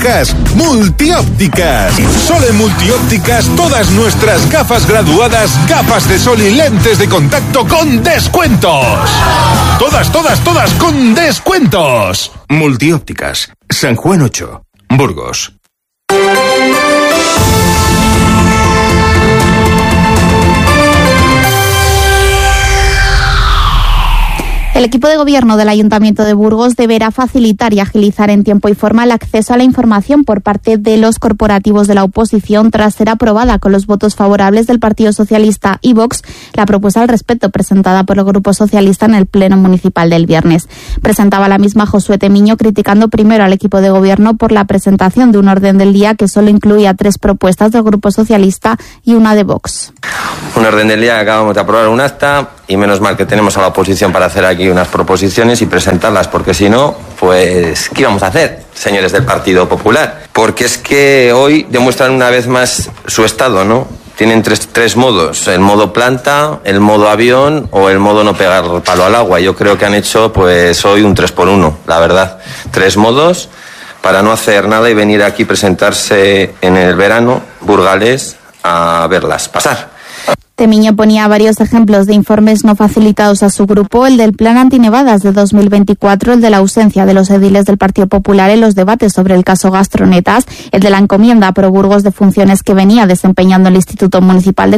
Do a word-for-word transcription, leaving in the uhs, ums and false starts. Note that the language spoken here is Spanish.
elijas Multiópticas. Solo en Multiópticas todas nuestras gafas graduadas, gafas de sol y lentes de contacto con descuentos. Todas, todas, todas con descuentos. Multiópticas, San Juan ocho, Burgos. El equipo de gobierno del Ayuntamiento de Burgos deberá facilitar y agilizar en tiempo y forma el acceso a la información por parte de los corporativos de la oposición tras ser aprobada con los votos favorables del Partido Socialista y Vox la propuesta al respecto presentada por el Grupo Socialista en el Pleno Municipal del viernes. Presentaba la misma Josué Temiño criticando primero al equipo de gobierno por la presentación de un orden del día que solo incluía tres propuestas del Grupo Socialista y una de Vox. Un orden del día que acabamos de aprobar un acta y menos mal que tenemos a la oposición para hacer aquí unas proposiciones y presentarlas, porque si no, pues, ¿qué íbamos a hacer, señores del Partido Popular? Porque es que hoy demuestran una vez más su estado, ¿no? Tienen tres, tres modos, el modo planta, el modo avión o el modo no pegar palo al agua. Yo creo que han hecho, pues, hoy un tres por uno, la verdad. Tres modos para no hacer nada y venir aquí presentarse en el verano burgalés a verlas pasar. Temiño ponía varios ejemplos de informes no facilitados a su grupo, el del Plan Antinevadas de dos mil veinticuatro, el de la ausencia de los ediles del Partido Popular en los debates sobre el caso Gastronetas, el de la encomienda pro Burgos de funciones que venía desempeñando el Instituto Municipal de